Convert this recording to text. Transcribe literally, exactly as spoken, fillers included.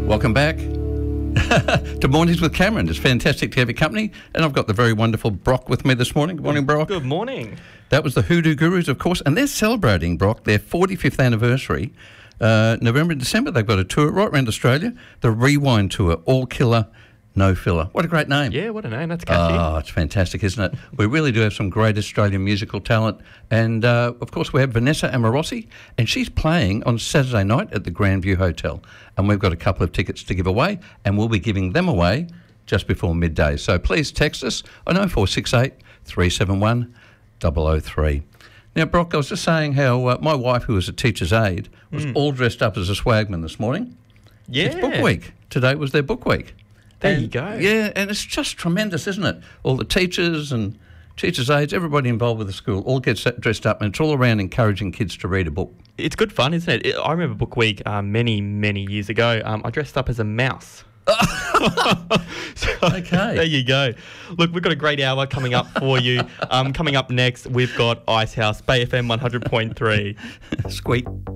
Welcome back to Mornings with Cameron. It's fantastic to have your company, and I've got the very wonderful Brock with me this morning. Good morning, Brock. Good morning. That was the Hoodoo Gurus, of course, and they're celebrating, Brock, their forty-fifth anniversary. Uh, November and December, they've got a tour right around Australia, the Rewind Tour, all killer, no filler. What a great name. Yeah, what a name. That's catchy. Oh, it's fantastic, isn't it? We really do have some great Australian musical talent. And, uh, of course, we have Vanessa Amorosi, and she's playing on Saturday night at the Grandview Hotel. And we've got a couple of tickets to give away, and we'll be giving them away just before midday. So please text us on oh four six eight, three seven one, double oh three. Now, Brock, I was just saying how uh, my wife, who was a teacher's aide, was mm. all dressed up as a swagman this morning. Yeah. It's book week. Today was their book week. There and, you go. Yeah, and it's just tremendous, isn't it? All the teachers and teachers' aides, everybody involved with the school, all gets dressed up, and it's all around encouraging kids to read a book. It's good fun, isn't it? I remember Book Week um, many, many years ago. Um, I dressed up as a mouse. So, okay. There you go. Look, we've got a great hour coming up for you. Um, coming up next, we've got Icehouse, Bay F M one hundred point three. Squeak.